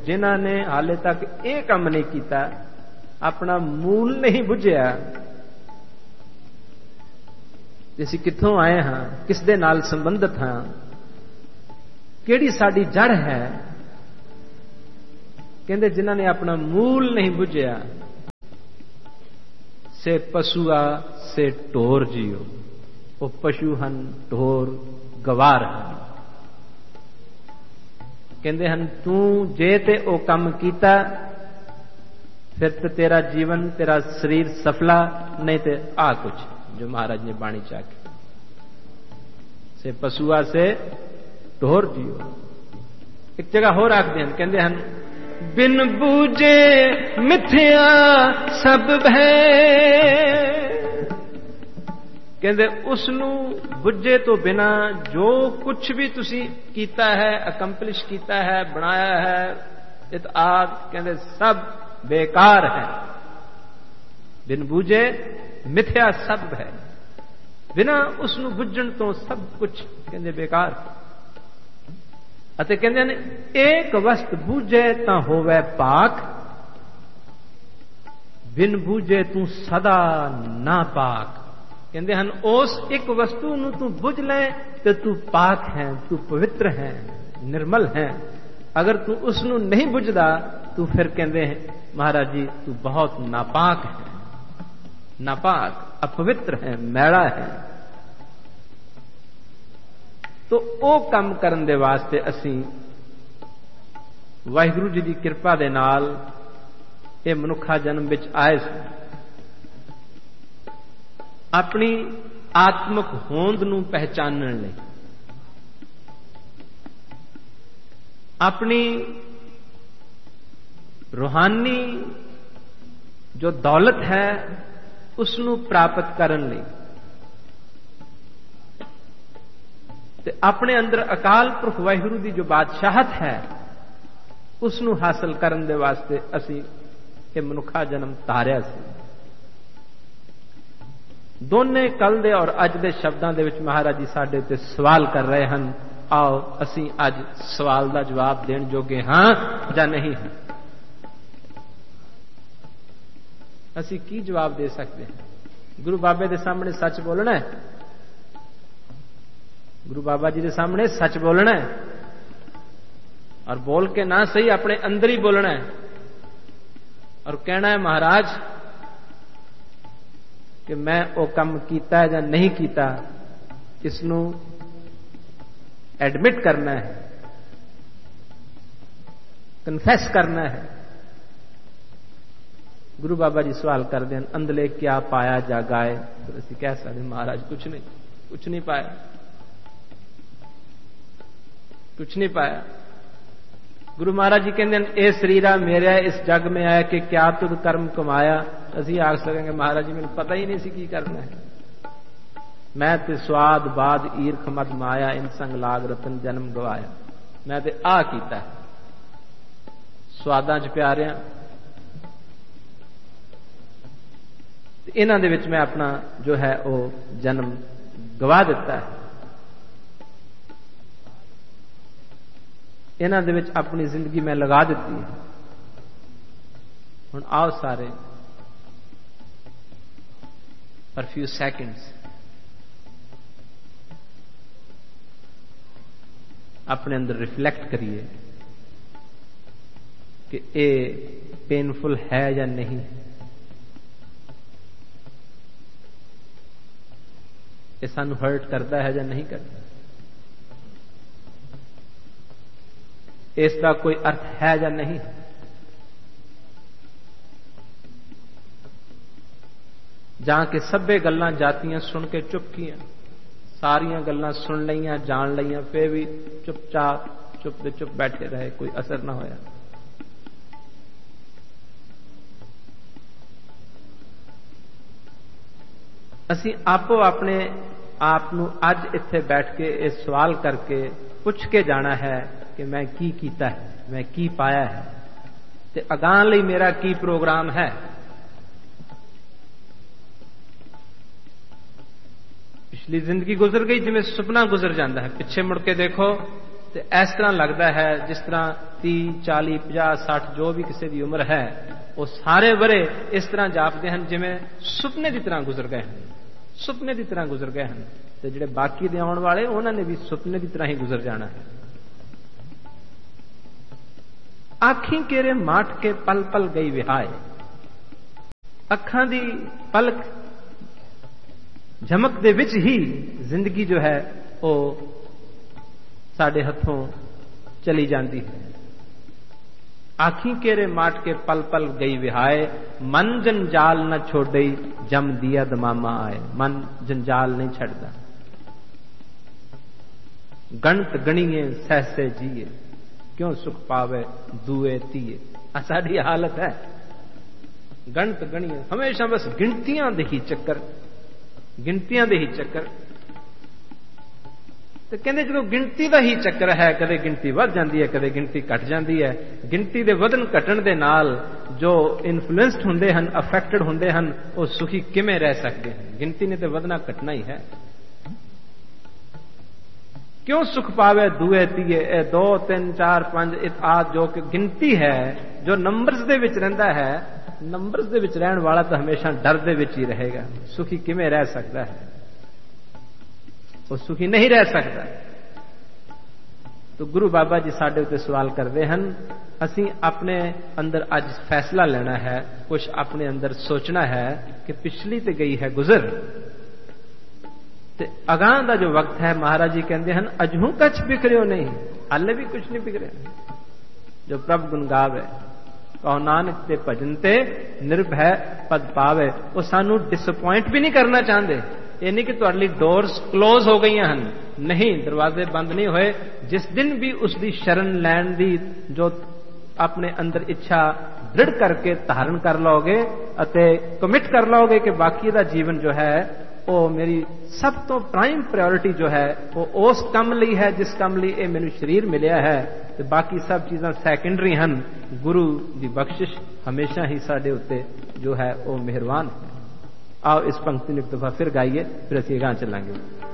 जिन्हां ने हाले तक ਇਹ ਕੰਮ नहीं किया, अपना मूल नहीं बुझिया, ਅਸੀਂ ਕਿੱਥੋਂ ਆਏ ਹਾਂ, किस दे नाल संबंधित हाँ, ਕਿਹੜੀ साडी जड़ है। कहते जिन्हां ने अपना मूल नहीं बुझिया, से पशुआ से ढोर जियो। वो पशु हन, ढोर गवार हन। कहते हैं तू जे ते ओ काम कीता फिर तो तेरा जीवन, तेरा शरीर सफला, नहीं तो आ कुछ जो महाराज ने बाणी चाखी, से पशुआ से ढोर जियो। एक जगह होर आखते हैं, कहते हैं बिन बूझे मिथ्या सब भय। कहते उसनू बुझे तो बिना जो कुछ भी तुसी कीता है, अकम्पलिश कीता है, बनाया है, इताद कहते सब बेकार है। बिन बूझे मिथ्या सब है, बिना उसनू बुझण तो सब कुछ कहते बेकार। अते कहते ने एक वस्त बूझे तां होवे पाक, बिन बूझे तू सदा ना पाक। कहते हैं उस एक वस्तु नू तू बुझ ले तो तू पाक है, तू पवित्र है, निर्मल है। अगर तू उसनू नहीं बुझदा तू फिर कहते हैं महाराज जी तू बहुत नापाक है, नापाक अपवित्र है, मैला है। तो वो काम करन दे वास्ते असी वाहिगुरु जी की कृपा दे नाल ये मनुखा जन्म विच आए सी। अपनी आत्मक होंद नू पहचानने लई, अपनी रूहानी जो दौलत है उसनू प्राप्त करन लई, अपने अंदर अकाल पुरख वाहिगुरु की जो बादशाहत है उसनू हासिल करन दे वास्ते असी ये मनुखा जन्म धारिया सी। दोने कल दे और अज दे शब्दां दे विच महाराज जी साडे ते सवाल कर रहे हैं। आओ असी अज सवाल का जवाब देण जोगे हां जां नहीं हां। असी की जवाब दे सकते हैं? गुरु बाबे दे सामने सच बोलना है, गुरु बाबा जी के सामने सच बोलना है, और बोल के ना सही अपने अंदर ही बोलना है और कहना है महाराज कि मैं वो काम कीता है या नहीं कीता, इसनू एडमिट करना है, कन्फेस करना है। गुरु बाबा जी सवाल कर दें अंदले क्या पाया जा गाए, तो असी कह सकते महाराज कुछ नहीं, कुछ नहीं पाया, कुछ नहीं पाया। गुरु महाराज जी कहते हैं ए शरीरा मेरा इस जग में आया कि क्या तुद कर्म कमाया। असी आख सकेंगे महाराज जी मैंने पता ही नहीं सी की करना है, मैं ते स्वाद बाद ईर्ख मद माया, इन संग लाग रतन जन्म गवाया। मैं ते आ कीता है, स्वादां च प्यारियां, इन्हां दे विच मैं अपना जो है वो जन्म गवा दिता है, इन्हां दे विच अपनी जिंदगी में लगा दी है। हुण आओ सारे फॉर फ्यू सेकंड्स अपने अंदर रिफ्लेक्ट करिए कि ये पेनफुल है या नहीं, ये सानू हर्ट करता है या नहीं करता, इसका कोई अर्थ है या नहीं। जहां के सभे गल्लां जातियां सुन के चुप कियां, सारियां गल्लां सुन लईयां, जान लईयां, फिर भी चुपचाप चुप दे चुप बैठे रहे, कोई असर ना होया। असी आपो अपने आप नू अज इत्थे बैठ के इस सवाल करके पुछ के जाना है कि मैं की कीता है, मैं की पाया है, ते अगां लई मेरा की प्रोग्राम है। पिछली जिंदगी गुजर गई जिवें सुपना गुजर जाता है, पिछे मुड़ के देखो ਤੇ ਇਸ ਤਰ੍ਹਾਂ ਲੱਗਦਾ ਹੈ ਜਿਸ ਤਰ੍ਹਾਂ 30 40 50 60 ਜੋ ਵੀ ਕਿਸੇ ਦੀ ਉਮਰ ਹੈ ਉਹ ਸਾਰੇ ਵਰੇ ਇਸ ਤਰ੍ਹਾਂ ਜਾਪਦੇ ਹਨ ਜਿਵੇਂ ਸੁਪਨੇ ਦੀ ਤਰ੍ਹਾਂ ਗੁਜ਼ਰ ਗਏ ਹਨ, ਸੁਪਨੇ ਦੀ ਤਰ੍ਹਾਂ ਗੁਜ਼ਰ ਗਏ ਹਨ। ਤੇ ਜਿਹੜੇ ਬਾਕੀ ਦੇ ਆਉਣ ਵਾਲੇ ਉਹਨਾਂ ਨੇ ਵੀ ਸੁਪਨੇ ਦੀ ਤਰ੍ਹਾਂ ਹੀ ਗੁਜ਼ਰ ਜਾਣਾ ਹੈ। ਆਖੀਂ ਕੇਰੇ ਮਾਟ ਕੇ ਪਲ ਪਲ ਗਈ ਵਿਹਾਏ, ਅੱਖਾਂ ਦੀ ਪਲਕ ਝਮਕ ਦੇ ਵਿੱਚ ਹੀ ਜ਼ਿੰਦਗੀ ਜੋ ਹੈ ਉਹ ਸਾਡੇ ਹੱਥੋਂ ਚਲੀ ਜਾਂਦੀ ਹੈ। आखी केरे माट के पल पल गई विहाए, मन जंजाल न छोड़ई जम दिया दमामा आए। मन जंजाल नहीं छड़ता, गणत गणिए सहसे जिए, क्यों सुख पावे दुए तीए। साड़ी हालत है, गणत गणिए हमेशा बस गिनतियां दे ही चक्कर, गिनतियां दे ही चक्कर। तो कहते जो गिनती का ही चक्कर है, कदे गिनती वध जाती है, कदे गिनती घट जाती है। गिनती के वधन घटन के नाल जो इन्फ्लुएंस्ड होंदे हन, अफेक्टेड होंदे हन, वो सुखी किवें रह सकते हैं। गिनती ने तो वधना घटना ही है। क्यों सुख पावे दुए तीए, 2 3 4 5 आदि जो कि गिनती है, जो नंबर्स दे विच रहिंदा है, नंबर्स दे विच रहण वाला तो हमेशा डर दे विच ही रहेगा। सुखी किवें रह सकता है, वो सुखी नहीं रह सकता। तो गुरु बाबा जी साडे उत्ते सवाल करते हैं, असी अपने अंदर अज फैसला लेना है, कुछ अपने अंदर सोचना है कि पिछली तो गई है गुजर, ते अगां दा जो वक्त है, महाराज जी कहते हैं अजहू कछ बिखरियो नहीं, हाले भी कुछ नहीं बिखरे। जो प्रभ गुण गावे कहो नानक ते भजन ते निर्भय पद पावे। वो सानू डिसअपॉइंट भी नहीं करना चाहते। ये नहीं कि तुहाडे लई डोर्स क्लोज हो गई हैं, नहीं, दरवाजे बंद नहीं होए। जिस दिन भी उसकी शरण लैण दी जो अपने अंदर इच्छा दृढ़ करके धारण कर लोगे अते कमिट कर लोगे कि बाकी दा जीवन जो है वो मेरी सब तो प्राइम प्रायोरिटी जो है वो उस काम लई है जिस काम लई ये मैनू शरीर मिलिया है, तो बाकी सब चीज़ां सैकेंडरी हैं। गुरु की बख्शिश हमेशा ही साडे उत्ते जो है वो मेहरबान है। आओ इस पंक्ति ने एक दफा फिर गाइए, फिर असीं अगां चलांगे।